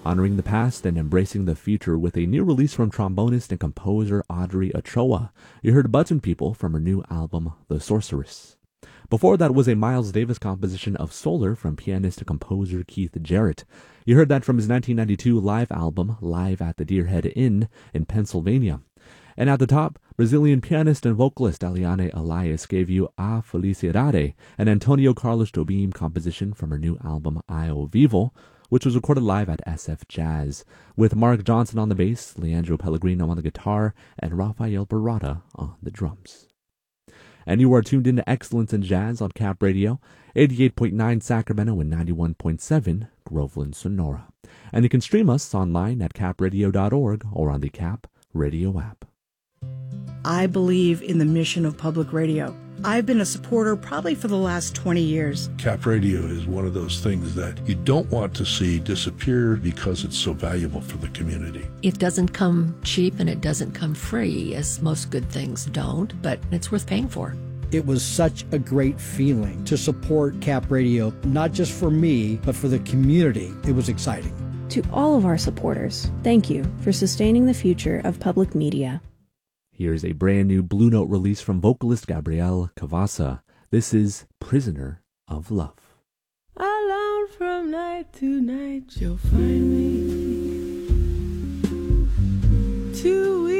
honoring the past and embracing the future with a new release from trombonist and composer Audrey Ochoa. You heard Button People from her new album, The Sorceress. Before that was a Miles Davis composition of Solar from pianist and composer Keith Jarrett. You heard that from his 1992 live album, Live at the Deerhead Inn in Pennsylvania. And at the top, Brazilian pianist and vocalist Eliane Elias gave you A Felicidade, an Antonio Carlos Jobim composition from her new album Io Vivo, which was recorded live at SF Jazz, with Mark Johnson on the bass, Leandro Pellegrino on the guitar, and Rafael Barata on the drums. And you are tuned into Excellence in Jazz on Cap Radio, 88.9 Sacramento and 91.7 Groveland, Sonora. And you can stream us online at capradio.org or on the Cap Radio app. I believe in the mission of public radio. I've been a supporter probably for the last 20 years. Cap Radio is one of those things that you don't want to see disappear because it's so valuable for the community. It doesn't come cheap and it doesn't come free, as most good things don't, but it's worth paying for. It was such a great feeling to support Cap Radio, not just for me, but for the community. It was exciting. To all of our supporters, thank you for sustaining the future of public media. Here's a brand new Blue Note release from vocalist Gabrielle Cavassa. This is Prisoner of Love. Alone from night to night, you'll find me. Too weak